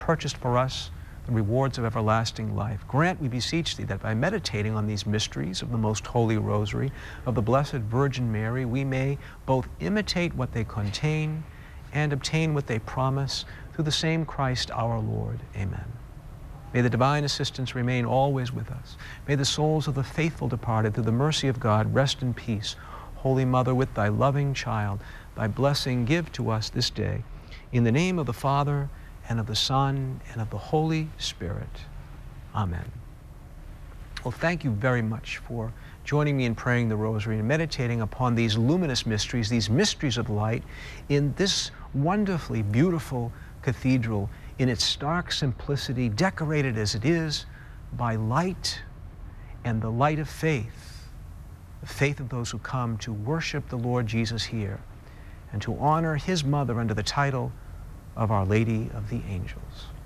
purchased for us the rewards of everlasting life. Grant, we beseech thee, that by meditating on these mysteries of the most holy rosary of the Blessed Virgin Mary, we may both imitate what they contain and obtain what they promise, through the same Christ our Lord. Amen. May the divine assistance remain always with us. May the souls of the faithful departed, through the mercy of God, rest in peace. Holy Mother, with thy loving child, thy blessing give to us this day. In the name of the Father, and of the Son, and of the Holy Spirit. Amen. Well, thank you very much for joining me in praying the Rosary and meditating upon these luminous mysteries, these mysteries of light, in this wonderfully beautiful cathedral, in its stark simplicity, decorated as it is by light and the light of faith, the faith of those who come to worship the Lord Jesus here and to honor his mother under the title of Our Lady of the Angels.